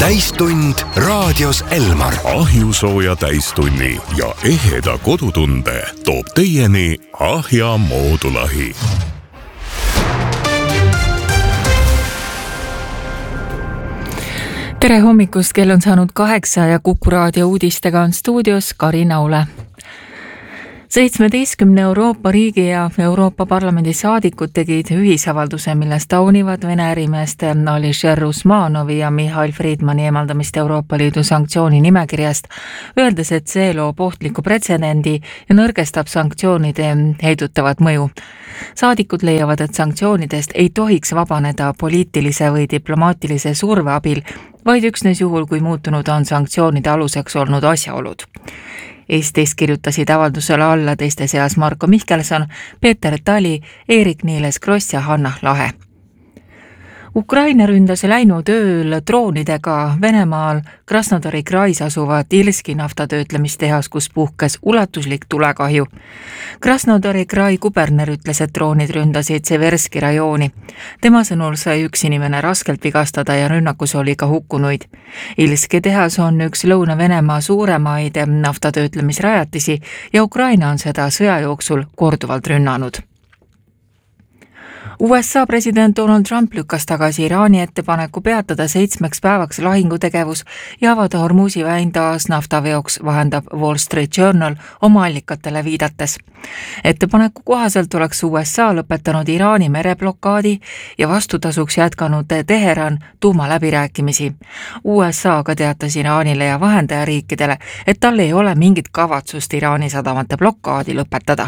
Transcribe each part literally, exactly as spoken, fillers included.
täistund raadios Elmar. Ahjusooja täistunni ja eheda kodutunde toob teieni Ahja moodulahi. Tere hommikust, kell on saanud kaheksa ja Kuku raadio uudistega on stuudios Karin Aule. seitsmeteistkümne Euroopa riigi ja Euroopa Parlamendi saadikud tegid ühisavalduse, milles taunivad Vene ärimeeste Alisher Usmanovi ja Mihhail Friedmani eemaldamist Euroopa Liidu sanktsiooni nimekirjast, öeldes, et see loob ohtliku pretsedendi ja nõrgestab sanktsioonide heidutavat mõju. Saadikud leiavad, et sanktsioonidest ei tohiks vabaneda poliitilise või diplomaatilise surve abil, vaid üksnes juhul, kui muutunud on sanktsioonide aluseks olnud asjaolud. Eestis kirjutasid avaldusele alla teiste seas Marko Mihkelson, Peeter Tali, Eerik-Niiles Kross ja Hanna Lahe. Ukraina ründas läinud ööl droonidega Venemaal Krasnodari krais asuvat Ilski naftatöötlemistehas, kus puhkes ulatuslik tulekahju. Krasnodari krai kuberner ütles, et droonid ründasid Severski rajooni. Tema sõnul sai üks inimene raskelt vigastada ja rünnakus oli ka hukkunuid. Ilski tehas on üks Lõuna-Venemaa suuremaid naftatöötlemisrajatisi ja Ukraina on seda sõja jooksul korduvalt rünnanud. U S A president Donald Trump lükkas tagasi Iraani ettepaneku peatada seitsmeks päevaks lahingutegevus ja avada Hormuzi väin taas naftaveoks, vahendab Wall Street Journal oma allikatele viidates. Ettepaneku kohaselt oleks U S A lõpetanud Iraani mereblokaadi ja vastutasuks jätkanud Teheran tuumaläbirääkimisi. U S A ka teatas Iraanile ja vahendajariikidele, et tal ei ole mingit kavatsust Iraani sadamate blokaadi lõpetada.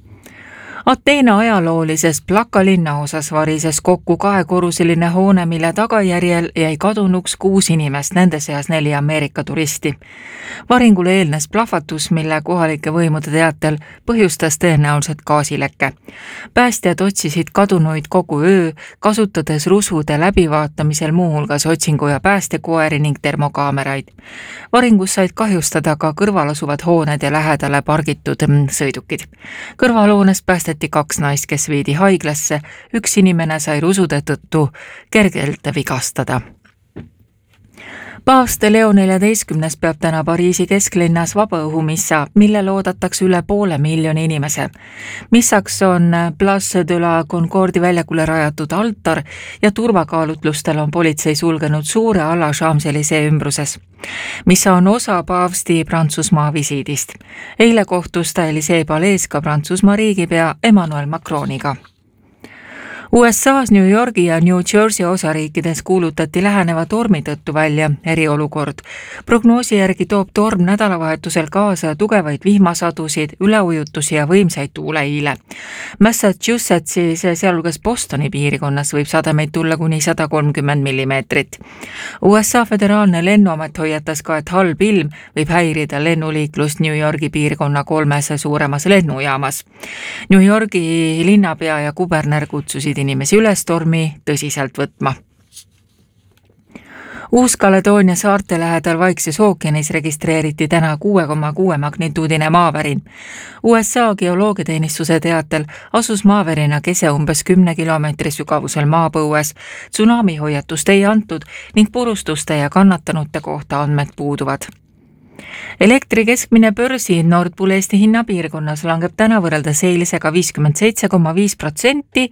Ateena ajaloolises Plaka linnaosas varises kokku kahekorruseline hoone, mille tagajärjel jäi kadunuks kuus inimest, nende seas neli Ameerika turisti. Varingule eelnes plahvatus, mille kohalike võimude teatel põhjustas tõenäoliselt gaasilekke. Päästjad otsisid kadunuid kogu öö, kasutades rusude läbivaatamisel muuhulgas otsingu- ja päästekoeri ning termokaameraid. Varingus said kahjustada ka kõrvalasuvad hooned ja lähedale pargitud sõidukid. Kõrvalhoones päästeti kaks naist, kes viidi haiglasse, üks inimene sai rusude tõttu kergelt vigastada. Paavst Leo neljateistkümnes peab täna Pariisi kesklinnas vabaõhumissa, mille loodatakse üle poole miljoni inimese. Missaks on Place de la Concordi väljakule rajatud altar ja turvakaalutlustel on politsei sulgenud suure ala Champs-Élysées ümbruses. Missa on osa paavsti Prantsusmaa visiidist. Eile kohtus ta Élysée palees ka Prantsusmaa riigipea Emmanuel Macroniga. U S A's New Yorgi ja New Jersey osariikides kuulutati läheneva tormi tõttu välja eriolukord. Prognoosi järgi toob torm nädalavahetusel kaasa tugevaid vihmasadusid, üleujutusi ja võimsaid tuuleiile. Massachusettsis, sealhulgas Bostoni piirkonnas võib sademeid tulla kuni sada kolmkümmend millimeetrit. U S A föderaalne lennuamet hoiatas ka, et halb ilm võib häirida lennuliiklust New Yorgi piirkonna kolmes suuremas lennujaamas. New Yorgi linnapea ja kuberner kutsusid inimesi üles tormi tõsiselt võtma. Uus-Kaledoonia saarte lähedal Vaikses ookeanis registreeriti täna kuue koma kuue magnituudine maavärin. U S A geoloogiateenistuse teatel asus maavärina kese umbes kümne kilomeetri sügavusel maapõues. Tsunami hoiatust ei antud ning purustuste ja kannatanute kohta andmed puuduvad. Elektri keskmine börsi Nord Pool Eesti hinnapiirkonnas langeb täna võrreldes eilisega viiskümmend seitse koma viis protsenti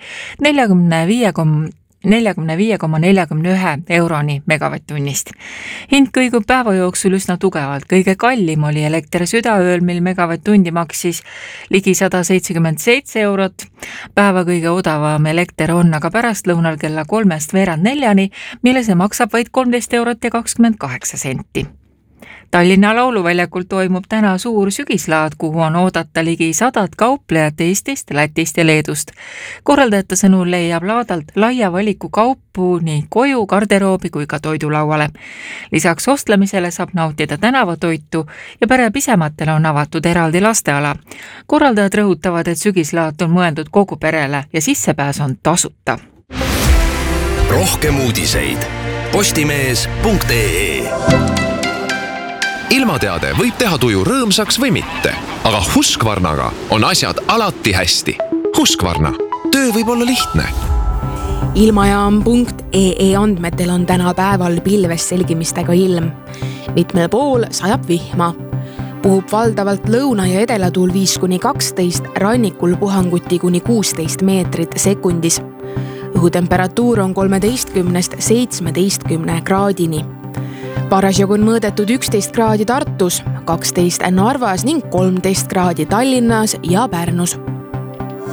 neljakümne viie koma neljakümne ühe euroni megavatt-tunnist. Hind kõigub päeva jooksul üsna tugevalt. Kõige kallim oli elekter südaööl, mil megavatt-tundi maksis ligi sada seitsekümmend seitse eurot. Päeva kõige odavam elekter on aga pärast lõunal kella kolmest veerand neljani, mille see maksab vaid kolmteist eurot ja kakskümmend kaheksa senti. Tallinna lauluväljakul toimub täna suur sügislaad, kuhu on oodata ligi sadat kauplejat Eestist, Lätist ja Leedust. Korraldajate sõnul leiab laadalt laia valiku kaupu nii koju, garderoobi kui ka toidulauale. Lisaks ostlemisele saab nautida tänavatoitu ja pere pisematele on avatud eraldi lasteala. Korraldajad rõhutavad, et sügislaat on mõeldud kogu perele ja sissepääs on tasuta. Rohkem uudiseid postimees punkt ee. Ilmateade võib teha tuju rõõmsaks või mitte, aga Husqvarnaga on asjad alati hästi. Husqvarna. Töö võib olla lihtne. ilmajaam punkt ee ee andmetel on täna päeval pilves selgimistega ilm. Mitmel pool sajab vihma. Puhub valdavalt lõuna- ja edelatuul viis kuni kaksteist, rannikul puhanguti kuni kuusteist meetrit sekundis. Õhutemperatuur on kolmeteistkümnest seitsmeteistkümne kraadini. Parasjagu on mõõdetud üksteist kraadi Tartus, kaksteist Narvas ning kolmteist kraadi Tallinnas ja Pärnus.